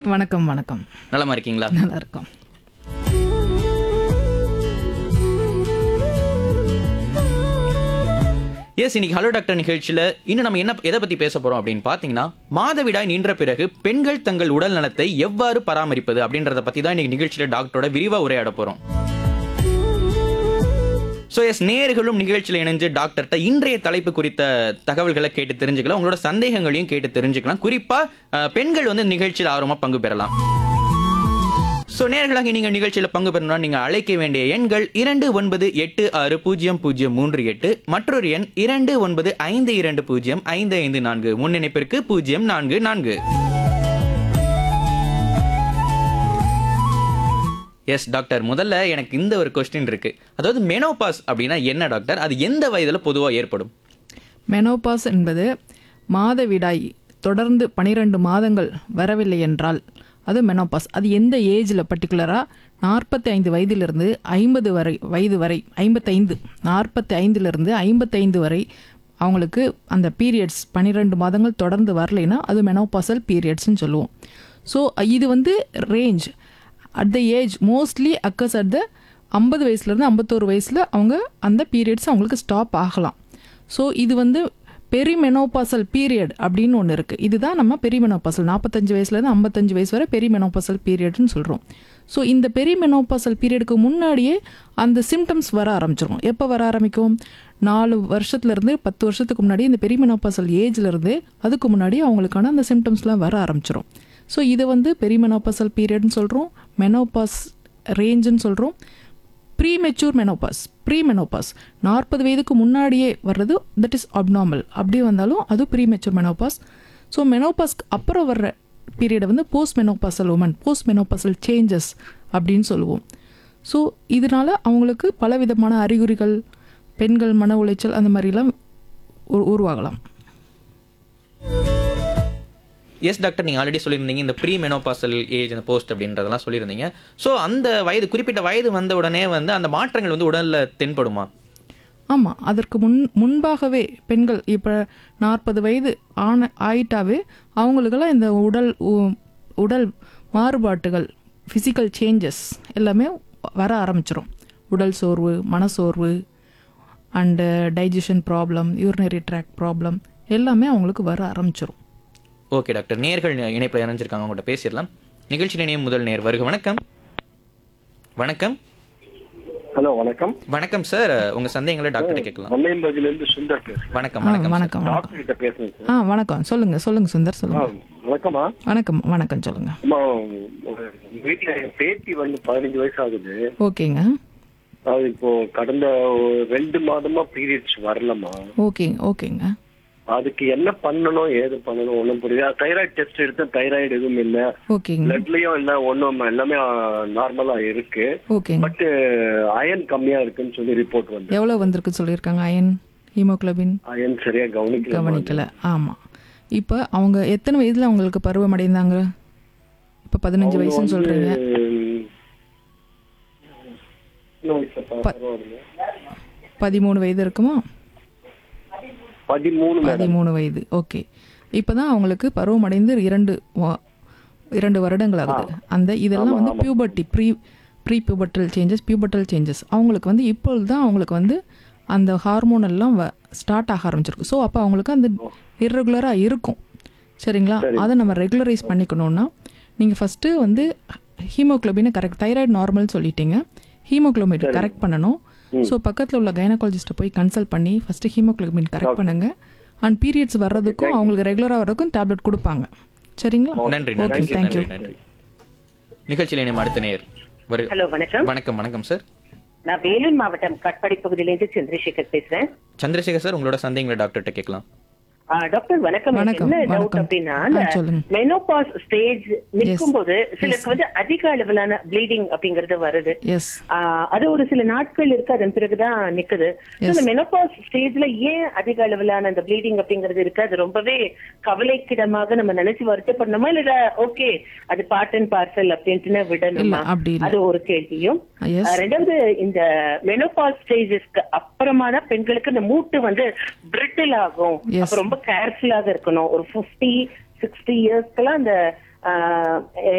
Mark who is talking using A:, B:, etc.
A: வணக்கம் வணக்கம்.
B: நலமா இருக்கீங்களா?
A: நல்லா இருக்கோம்.
B: எஸ், இன்னைக்கு ஹலோ டாக்டர் நிகழ்ச்சியில இன்னும் நம்ம எதை பத்தி பேச போறோம் அப்படின்னு பாத்தீங்கன்னா, மாதவிடாய் நின்ற பிறகு பெண்கள் தங்கள் உடல் நலத்தை எவ்வாறு பராமரிப்பது அப்படின்றத பத்தி தான் இன்னைக்கு நிகழ்ச்சியில டாக்டரோட விரிவா உரையாட போறோம். ஸோ எஸ், நேயர்களும் நிகழ்ச்சியில் இணைஞ்சு டாக்டர்கிட்ட இன்றைய தலைப்பு குறித்த தகவல்களை கேட்டு தெரிஞ்சுக்கலாம். உங்களோட சந்தேகங்களையும் கேட்டு தெரிஞ்சுக்கலாம். குறிப்பா பெண்கள் வந்து நிகழ்ச்சியில் ஆர்வமா பங்கு பெறலாம். ஸோ நேயர்களாக நீங்கள் நிகழ்ச்சியில் பங்கு பெறணும்னா நீங்கள் அழைக்க வேண்டிய எண்கள் 29860038, மற்றொரு எண் 2952055554, முன்னிணைப்பிற்கு 044. எஸ் டாக்டர், முதல்ல எனக்கு இந்த ஒரு கொஸ்டின் இருக்கு. அதாவது மெனோபாஸ் அப்படின்னா என்ன டாக்டர்? அது எந்த வயதுல பொதுவாக ஏற்படும்?
A: மெனோபாஸ் என்பது மாதவிடாய் தொடர்ந்து 12 மாதங்கள் வரவில்லை என்றால் அது மெனோபாஸ். அது எந்த ஏஜில் பர்டிகுலராக 45 வயதிலிருந்து 50 வயது வரை 55 45லிருந்து 55 வரை அவங்களுக்கு அந்த பீரியட்ஸ் 12 மாதங்கள் தொடர்ந்து வரலைன்னா அது மெனோபாசல் பீரியட்ஸ்ன்னு சொல்லுவோம். ஸோ இது வந்து range at the age mostly occurs at the 50 வயசுலேருந்து 51 வயசில் அவங்க அந்த பீரியட்ஸ் அவங்களுக்கு ஸ்டாப் ஆகலாம். ஸோ இது வந்து பெரிமெனோபாசல் பீரியட் அப்படின்னு ஒன்று இருக்குது. இதுதான் நம்ம பெரிமெனோபாசல் 45 வயசுலேருந்து 55 வயசு வரை பெரிமெனோபாசல் பீரியட்னு சொல்கிறோம். ஸோ இந்த பெரிமெனோபாசல் பீரியடுக்கு முன்னாடியே அந்த சிம்டம்ஸ் வர ஆரம்பிச்சிடும். எப்போ வர ஆரம்பிக்கும்? 4 வருஷத்துலேருந்து 10 வருஷத்துக்கு முன்னாடி இந்த பெரிமெனோபாசல் ஏஜ்லேருந்து அதுக்கு முன்னாடி அவங்களுக்கான அந்த சிம்டம்ஸ்லாம் வர ஆரம்பிச்சிடும். ஸோ இதை வந்து பெரிமெனோபாசல் பீரியட்னு சொல்கிறோம், மெனோபாஸ் ரேஞ்சுன்னு சொல்கிறோம், ப்ரீமெச்சூர் மெனோபாஸ், ப்ரீமெனோபாஸ் 40 வயதுக்கு முன்னாடியே வர்றது தட் இஸ் அப்நார்மல். அப்படி வந்தாலும் அது ப்ரீமெச்சூர் மெனோபாஸ். ஸோ மெனோபாஸ்க்கு அப்புறம் வர்ற பீரியடை வந்து post menopausal woman, post menopausal changes அப்படின்னு சொல்லுவோம். ஸோ இதனால் அவங்களுக்கு பலவிதமான அறிகுறிகள், பெண்கள் மன உளைச்சல் அந்த மாதிரிலாம் உருவாகலாம்.
B: எஸ் டாக்டர், நீங்கள் ஆல்ரெடி சொல்லியிருந்தீங்க இந்த ப்ரீ மெனோபாசல் ஏஜ், அந்த போஸ்ட் அப்படின்றதெல்லாம் சொல்லியிருந்தீங்க. ஸோ அந்த வயது, குறிப்பிட்ட வயது வந்த உடனே வந்து அந்த மாற்றங்கள் வந்து உடலில் தென்படுமா?
A: ஆமாம், அதற்கு முன்பாகவே பெண்கள் இப்போ 40 வயது ஆயிட்டாவே அவங்களுக்கெல்லாம் இந்த உடல் மாறுபாட்டுகள், ஃபிசிக்கல் சேஞ்சஸ் எல்லாமே வர ஆரம்பிச்சிடும். உடல் சோர்வு, மனசோர்வு and digestion problem, urinary tract problem எல்லாமே அவங்களுக்கு வர ஆரம்பிச்சிடும்.
B: ஓகே டாக்டர், நேர்கள் இணைப்பில் இணைஞ்சிருக்காங்க, அவங்கள்ட்ட பேசிடலாம். நிகழ்ச்சி இணையம் முதல் நேர் வருக. வணக்கம். வணக்கம்.
C: ஹலோ, வணக்கம்.
B: வணக்கம் சார், உங்க சந்தேகங்களை டாக்டர் கேட்கலாம்.
C: மல்லையம்பதிலிருந்து சுந்தர் பேசுறேன்.
B: வணக்கம். வணக்கம்
A: வணக்கம்.
C: டாக்டர் கிட்ட பேசுறேன் சார்.
A: வணக்கம். சொல்லுங்க சுந்தர், சொல்லுங்க.
C: வணக்கம்மா.
A: வணக்கம் சொல்லுங்க.
C: அம்மா, வீட்டுல பேத்தி வந்து 15 வயசு ஆகுது.
A: ஓகேங்க.
C: அது இப்போ கடந்த 2 மாதமா பீரியட்ஸ் வரலம்மா.
A: ஓகேங்க.
C: அதுக்கு என்ன பண்ணணும், ஏது பண்ணணும் ஒன்றும் புரியுது. தைராய்டு டெஸ்ட் எடுத்து தைராய்டு எதுவும் இல்லை,
A: ஓகேங்க.
C: பிளட்லயும் இல்லை, ஒன்றும் எல்லாமே நார்மலா இருக்கு.
A: ஓகேங்க.
C: பட் அயன் கம்மியா இருக்குன்னு சொல்லி ரிப்போர்ட் வந்து.
A: எவ்வளவு வந்திருக்கு சொல்லியிருக்காங்க? அயன், ஹீமோகுளோபின்
C: அயன் சரியா
A: கவனிக்கல. ஆமாம். இப்போ அவங்க எத்தனை வயதில் அவங்களுக்கு பருவம் அடைந்தாங்க? இப்போ 15 வயசுன்னு சொல்கிறீங்க. 13 வயது இருக்குமா? 13 வயது. ஓகே. இப்போ தான் அவங்களுக்கு பருவம் அடைந்து 2 வருடங்கள் ஆகுது. அந்த இதெல்லாம் வந்து பியூபர்ட்டி, ப்ரீ பியூபர்டல் சேஞ்சஸ் அவங்களுக்கு வந்து இப்பொழுது தான் அவங்களுக்கு வந்து அந்த ஹார்மோன் எல்லாம் ஸ்டார்ட் ஆக ஆரம்பிச்சிருக்கு. ஸோ அப்போ அவங்களுக்கு அந்த இர்ரெகுலராக இருக்கும். சரிங்களா? அதை நம்ம ரெகுலரைஸ் பண்ணிக்கணும்னா நீங்கள் ஃபஸ்ட்டு வந்து ஹீமோகுளோபினை கரெக்ட், தைராய்டு நார்மல்னு சொல்லிட்டீங்க, ஹீமோகுளோபின் கரெக்ட் பண்ணணும். ஸோ பக்கத்தில் உள்ள கைனகாலஜிஸ்ட்டை போய் கன்சல்ட் பண்ணி ஃபஸ்ட்டு ஹீமோகுளோபின் கரெக்ட் பண்ணுங்க. அண்ட் பீரியட்ஸ் வர்றதுக்கும் அவங்களுக்கு ரெகுலராக வர்றதுக்கும் டேப்லெட் கொடுப்பாங்க. சரிங்களா?
B: நன்றி.
A: Okay, thank you.
B: நிகழ்ச்சியில் இணையம் அடுத்த நேர்.
D: ஹலோ, வணக்கம்.
B: வணக்கம் சார்.
D: நான் வேலூர் மாவட்டம் கட்பாடி பகுதியிலிருந்து சந்திரசேகர் பேசுறேன்.
B: சந்திரசேகர் சார், உங்களோட சந்தேகங்களை டாக்டர்கிட்ட கேட்கலாம்.
D: டாக்டர் வணக்கம். என்ன டவுட் அப்படின்னா, மெனோபாஸ் ஸ்டேஜ் நிற்கும் போது சிலருக்கு வந்து அதிக அளவிலான ப்ளீடிங் அப்படிங்கறது வருது. அது ஒரு சில நாட்கள் இருக்கு, அதன் பிறகுதான் நிக்குது. இந்த மெனோபாஸ் ஸ்டேஜ்ல ஏன் அதிக அளவிலான அந்த ப்ளீடிங் அப்படிங்கறது இருக்கு? அது ரொம்பவே கவலைக்கிடமாக நம்ம நினைச்சு வருத்தப்படணுமா, இல்ல ஓகே அது பார்ட் அண்ட் பார்சல் அப்படின்ட்டு விடணுமா? அது ஒரு கேள்வியும். ரெண்டாவது, இந்த மெனோபாஸ் ஸ்டேஜஸ்க்கு அப்புறமா தான் பெண்களுக்கு இந்த மூட்டு வந்து பிரிட்டில் ஆகும். அப்ப ரொம்ப கேர்ஃபுல்லாக இருக்கணும். ஒரு 50-60 இயர்ஸ்க்கெல்லாம் அந்த